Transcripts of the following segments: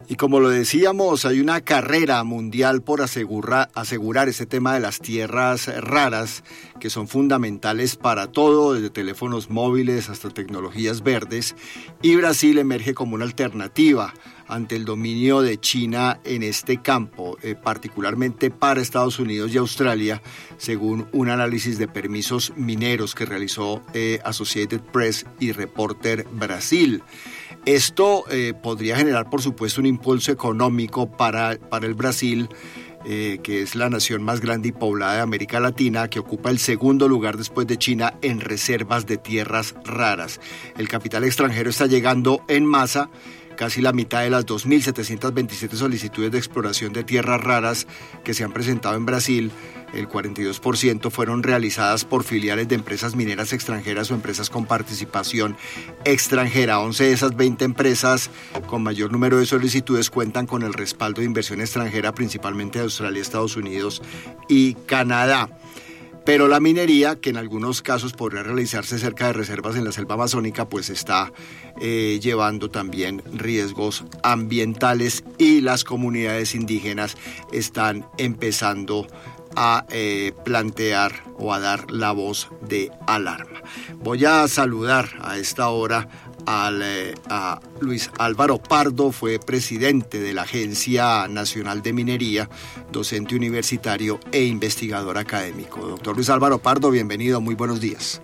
Y como lo decíamos, hay una carrera mundial por asegurar este tema de las tierras raras, que son fundamentales para todo, desde teléfonos móviles hasta tecnologías verdes, y Brasil emerge como una alternativa ante el dominio de China en este campo, particularmente para Estados Unidos y Australia, según un análisis de permisos mineros que realizó Associated Press y Reporter Brasil. Esto podría generar, por supuesto, un impulso económico para el Brasil, que es la nación más grande y poblada de América Latina, que ocupa el segundo lugar después de China en reservas de tierras raras. El capital extranjero está llegando en masa. Casi la mitad de las 2.727 solicitudes de exploración de tierras raras que se han presentado en Brasil, el 42% fueron realizadas por filiales de empresas mineras extranjeras o empresas con participación extranjera. 11 de esas 20 empresas con mayor número de solicitudes cuentan con el respaldo de inversión extranjera, principalmente de Australia, Estados Unidos y Canadá. Pero la minería, que en algunos casos podría realizarse cerca de reservas en la selva amazónica, pues está llevando también riesgos ambientales, y las comunidades indígenas están empezando a plantear o a dar la voz de alarma. Voy a saludar a esta hora a Luis Álvaro Pardo. Fue presidente de la Agencia Nacional de Minería, docente universitario e investigador académico. Doctor Luis Álvaro Pardo, bienvenido, muy buenos días.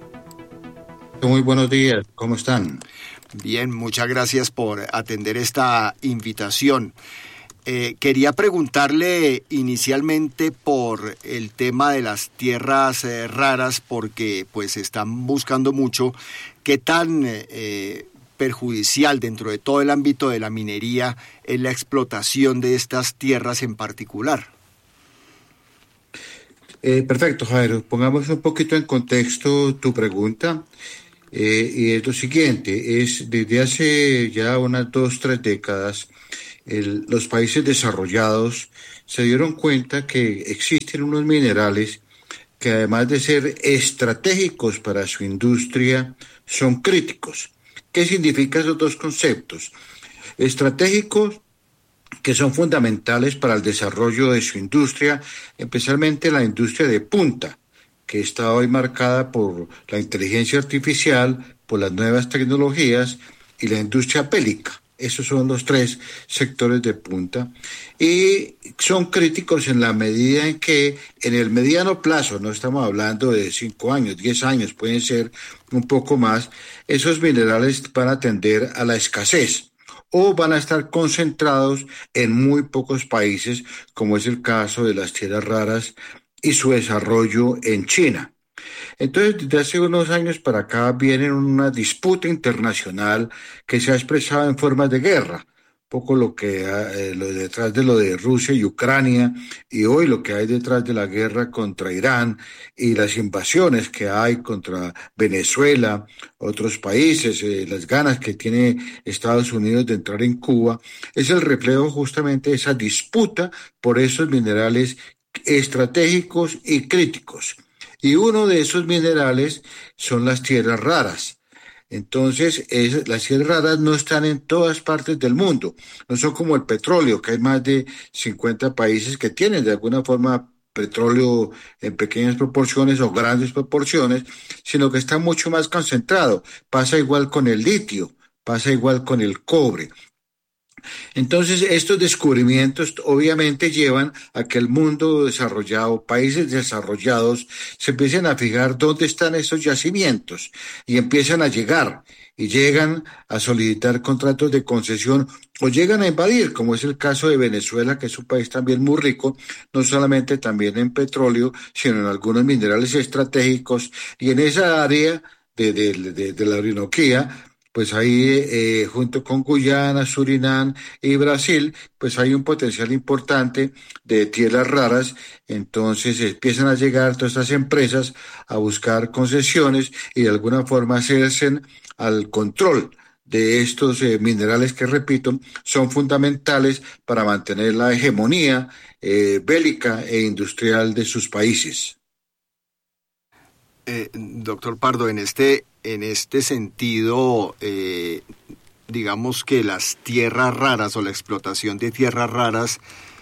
Muy buenos días, ¿cómo están? Bien, muchas gracias por atender esta invitación. Quería preguntarle inicialmente por el tema de las tierras raras, porque pues están buscando mucho. ¿Qué tan perjudicial dentro de todo el ámbito de la minería es la explotación de estas tierras en particular? Perfecto, Jairo. Pongamos un poquito en contexto tu pregunta. Y es lo siguiente, es desde hace ya unas 2-3 décadas, los países desarrollados se dieron cuenta que existen unos minerales que, además de ser estratégicos para su industria, son críticos. ¿Qué significan esos dos conceptos? Estratégicos, que son fundamentales para el desarrollo de su industria, especialmente la industria de punta, que está hoy marcada por la inteligencia artificial, por las nuevas tecnologías y la industria bélica. Esos son los 3 sectores de punta, y son críticos en la medida en que en el mediano plazo, no estamos hablando de 5 años, 10 años, pueden ser un poco más, esos minerales van a tender a la escasez o van a estar concentrados en muy pocos países, como es el caso de las tierras raras y su desarrollo en China. Entonces, desde hace unos años para acá viene una disputa internacional que se ha expresado en formas de guerra, poco lo detrás de lo de Rusia y Ucrania, y hoy lo que hay detrás de la guerra contra Irán y las invasiones que hay contra Venezuela, otros países, las ganas que tiene Estados Unidos de entrar en Cuba, es el reflejo justamente de esa disputa por esos minerales estratégicos y críticos. Y uno de esos minerales son las tierras raras. Entonces, las tierras raras no están en todas partes del mundo. No son como el petróleo, que hay más de 50 países que tienen de alguna forma petróleo en pequeñas proporciones o grandes proporciones, sino que está mucho más concentrado. Pasa igual con el litio, pasa igual con el cobre. Entonces, estos descubrimientos obviamente llevan a que el mundo desarrollado, países desarrollados, se empiecen a fijar dónde están estos yacimientos y empiezan a llegar y llegan a solicitar contratos de concesión o llegan a invadir, como es el caso de Venezuela, que es un país también muy rico, no solamente también en petróleo, sino en algunos minerales estratégicos, y en esa área de la Orinoquía, pues ahí junto con Guyana, Surinam y Brasil, pues hay un potencial importante de tierras raras. Entonces empiezan a llegar todas estas empresas a buscar concesiones y de alguna forma hacerse al control de estos minerales que, repito, son fundamentales para mantener la hegemonía bélica e industrial de sus países. Doctor Pardo, en este sentido, digamos que las tierras raras o la explotación de tierras raras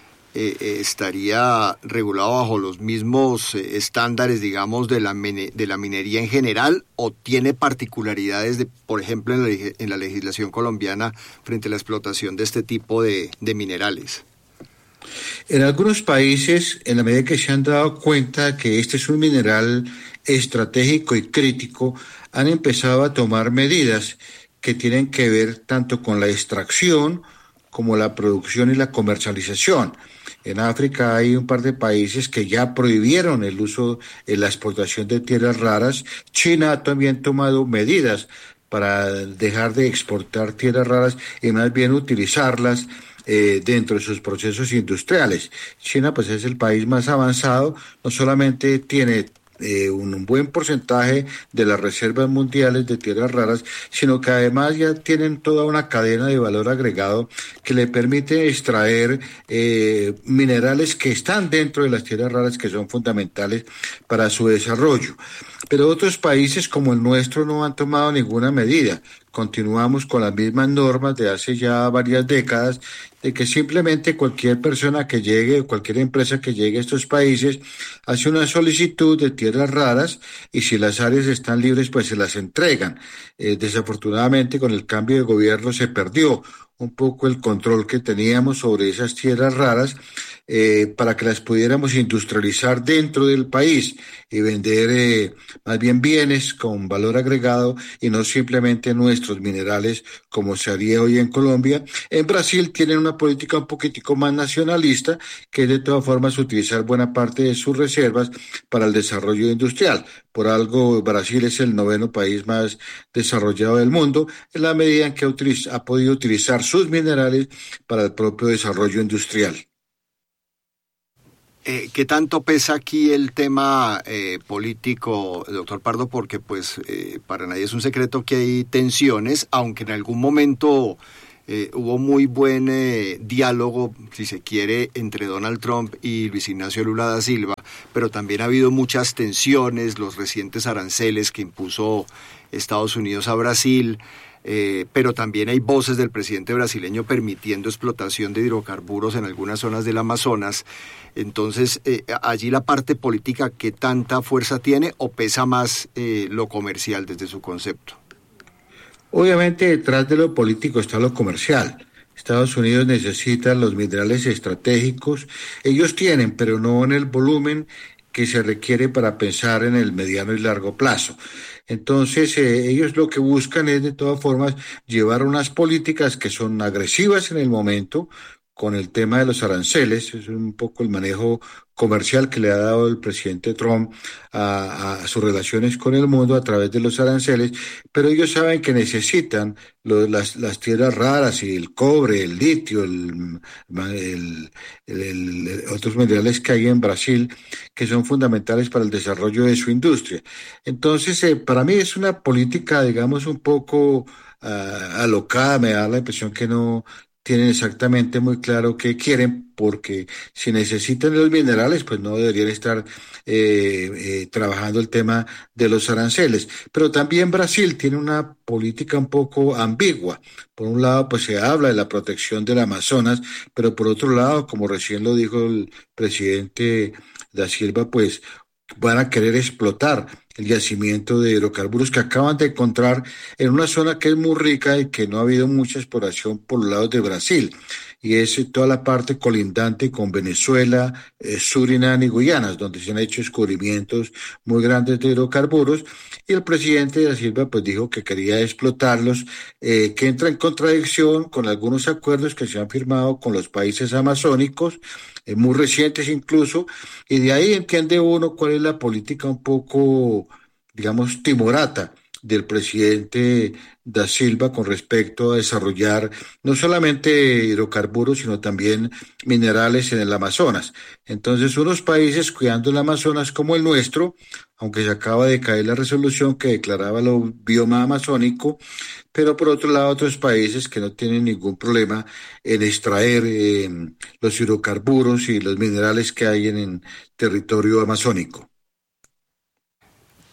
estaría regulado bajo los mismos estándares, digamos, de la minería en general, o tiene particularidades, por ejemplo, en la legislación colombiana frente a la explotación de este tipo de minerales? En algunos países, en la medida que se han dado cuenta que este es un mineral estratégico y crítico, han empezado a tomar medidas que tienen que ver tanto con la extracción como la producción y la comercialización. En África hay un par de países que ya prohibieron el uso, la exportación de tierras raras. China ha también tomado medidas para dejar de exportar tierras raras y más bien utilizarlas dentro de sus procesos industriales. China pues es el país más avanzado, no solamente tiene un buen porcentaje de las reservas mundiales de tierras raras, sino que además ya tienen toda una cadena de valor agregado que le permite extraer minerales que están dentro de las tierras raras, que son fundamentales para su desarrollo. Pero otros países como el nuestro no han tomado ninguna medida. Continuamos con las mismas normas de hace ya varias décadas, de que simplemente cualquier persona que llegue, cualquier empresa que llegue a estos países, hace una solicitud de tierras raras y si las áreas están libres, pues se las entregan. Desafortunadamente, con el cambio de gobierno se perdió un poco el control que teníamos sobre esas tierras raras, para que las pudiéramos industrializar dentro del país y vender más bien bienes con valor agregado y no simplemente nuestros minerales como se haría hoy en Colombia. En Brasil tienen una política un poquitico más nacionalista, que es de todas formas utilizar buena parte de sus reservas para el desarrollo industrial. Por algo Brasil es el noveno país más desarrollado del mundo, en la medida en que ha podido utilizar sus minerales para el propio desarrollo industrial. ¿Qué tanto pesa aquí el tema político, doctor Pardo? Porque pues para nadie es un secreto que hay tensiones, aunque en algún momento hubo muy buen diálogo, si se quiere, entre Donald Trump y Luis Ignacio Lula da Silva, pero también ha habido muchas tensiones, los recientes aranceles que impuso Estados Unidos a Brasil, pero también hay voces del presidente brasileño permitiendo explotación de hidrocarburos en algunas zonas del Amazonas. Entonces, allí la parte política, ¿qué tanta fuerza tiene o pesa más lo comercial desde su concepto? Obviamente detrás de lo político está lo comercial. Estados Unidos necesita los minerales estratégicos. Ellos tienen, pero no en el volumen que se requiere para pensar en el mediano y largo plazo. Entonces, ellos lo que buscan es, de todas formas, llevar unas políticas que son agresivas en el momento, con el tema de los aranceles. Es un poco el manejo comercial que le ha dado el presidente Trump a sus relaciones con el mundo a través de los aranceles, pero ellos saben que necesitan las tierras raras y el cobre, el litio, otros minerales que hay en Brasil, que son fundamentales para el desarrollo de su industria. Entonces, para mí es una política, digamos, un poco alocada. Me da la impresión que no tienen exactamente muy claro qué quieren, porque si necesitan los minerales, pues no deberían estar trabajando el tema de los aranceles. Pero también Brasil tiene una política un poco ambigua. Por un lado, pues se habla de la protección del Amazonas, pero por otro lado, como recién lo dijo el presidente da Silva, pues van a querer explotar el yacimiento de hidrocarburos que acaban de encontrar en una zona que es muy rica y que no ha habido mucha exploración por los lados de Brasil, y es toda la parte colindante con Venezuela, Surinam y Guyanas, donde se han hecho descubrimientos muy grandes de hidrocarburos, y el presidente da Silva pues dijo que quería explotarlos, que entra en contradicción con algunos acuerdos que se han firmado con los países amazónicos, muy recientes incluso, y de ahí entiende uno cuál es la política un poco, digamos, timorata del presidente da Silva con respecto a desarrollar no solamente hidrocarburos, sino también minerales en el Amazonas. Entonces, unos países cuidando el Amazonas como el nuestro, aunque se acaba de caer la resolución que declaraba el bioma amazónico, pero por otro lado otros países que no tienen ningún problema en extraer los hidrocarburos y los minerales que hay en territorio amazónico.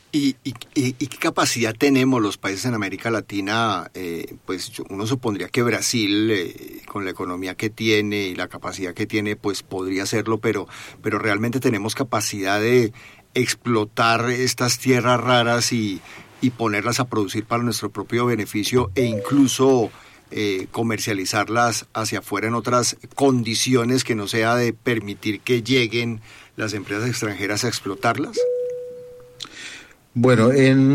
¿Y qué capacidad tenemos los países en América Latina? Pues uno supondría que Brasil, con la economía que tiene y la capacidad que tiene, pues podría hacerlo, pero realmente tenemos capacidad de explotar estas tierras raras y ponerlas a producir para nuestro propio beneficio e incluso comercializarlas hacia afuera en otras condiciones que no sea de permitir que lleguen las empresas extranjeras a explotarlas. Bueno,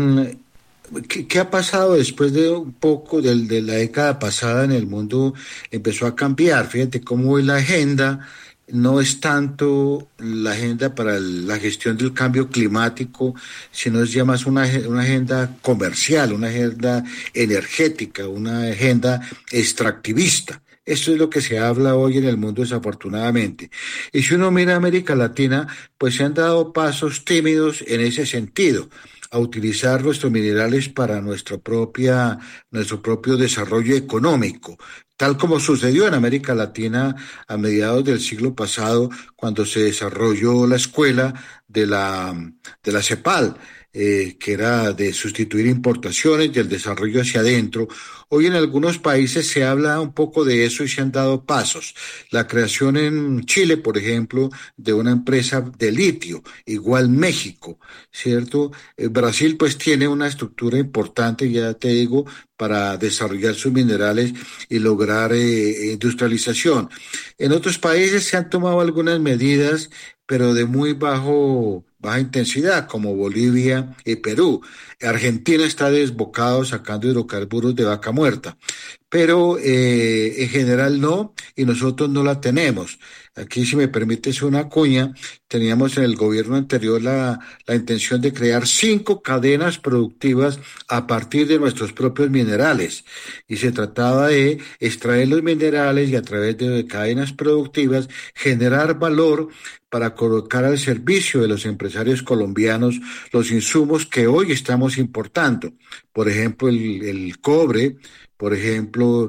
¿qué ha pasado después de un poco de la década pasada en el mundo? Empezó a cambiar. Fíjate cómo hoy la agenda no es tanto la agenda para la gestión del cambio climático, sino es ya más una agenda comercial, una agenda energética, una agenda extractivista. Esto es lo que se habla hoy en el mundo, desafortunadamente. Y si uno mira América Latina, pues se han dado pasos tímidos en ese sentido, a utilizar nuestros minerales para nuestro propio desarrollo económico, tal como sucedió en América Latina a mediados del siglo pasado, cuando se desarrolló la escuela de la CEPAL, que era de sustituir importaciones y el desarrollo hacia adentro. Hoy en algunos países se habla un poco de eso y se han dado pasos. La creación en Chile, por ejemplo, de una empresa de litio, igual México, ¿cierto? Brasil pues tiene una estructura importante, ya te digo, para desarrollar sus minerales y lograr industrialización. En otros países se han tomado algunas medidas, pero de muy baja intensidad, como Bolivia y Perú. Argentina está desbocado sacando hidrocarburos de vaca muerta, pero en general no, y nosotros no la tenemos. Aquí, si me permites una cuña, teníamos en el gobierno anterior la intención de crear 5 cadenas productivas a partir de nuestros propios minerales, y se trataba de extraer los minerales y a través de cadenas productivas generar valor para colocar al servicio de los empresarios colombianos los insumos que hoy estamos importando. Por ejemplo, el cobre, por ejemplo,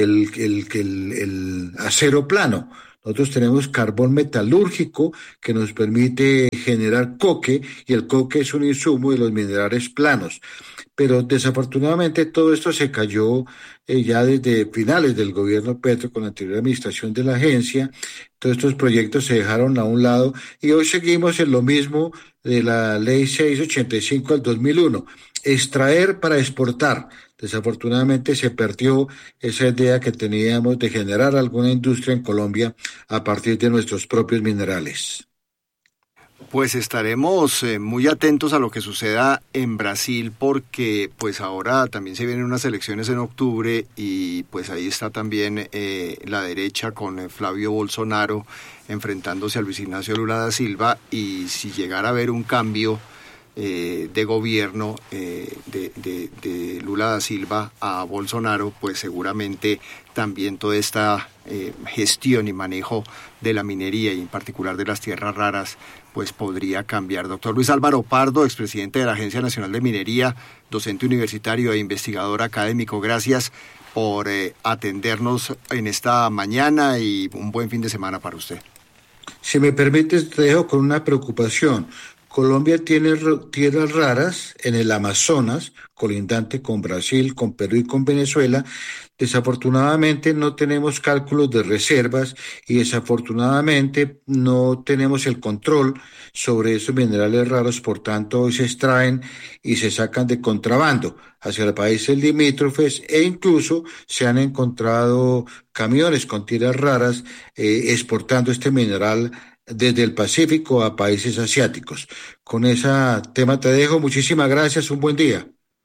el acero plano. Nosotros tenemos carbón metalúrgico que nos permite generar coque, y el coque es un insumo de los minerales planos. Pero desafortunadamente todo esto se cayó ya desde finales del gobierno Petro, con la anterior administración de la agencia. Todos estos proyectos se dejaron a un lado y hoy seguimos en lo mismo de la ley 685 del 2001, extraer para exportar. Desafortunadamente se perdió esa idea que teníamos de generar alguna industria en Colombia a partir de nuestros propios minerales. Pues estaremos muy atentos a lo que suceda en Brasil, porque pues ahora también se vienen unas elecciones en octubre y pues ahí está también la derecha con Flavio Bolsonaro enfrentándose a Luis Ignacio Lula da Silva, y si llegara a haber un cambio de gobierno de Lula da Silva a Bolsonaro, pues seguramente también toda esta gestión y manejo de la minería y en particular de las tierras raras pues podría cambiar. Doctor Luis Álvaro Pardo, expresidente de la Agencia Nacional de Minería, docente universitario e investigador académico, gracias por atendernos en esta mañana y un buen fin de semana para usted. Si me permites, te dejo con una preocupación. Colombia tiene tierras raras en el Amazonas, colindante con Brasil, con Perú y con Venezuela. Desafortunadamente no tenemos cálculos de reservas y desafortunadamente no tenemos el control sobre esos minerales raros, por tanto hoy se extraen y se sacan de contrabando hacia los países limítrofes, e incluso se han encontrado camiones con tierras raras exportando este mineral desde el Pacífico a países asiáticos. Con ese tema te dejo. Muchísimas gracias. Un buen día.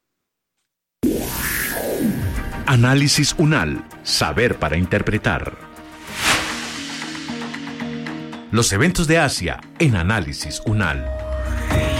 Análisis UNAL. Saber para interpretar. Los eventos de Asia en Análisis UNAL.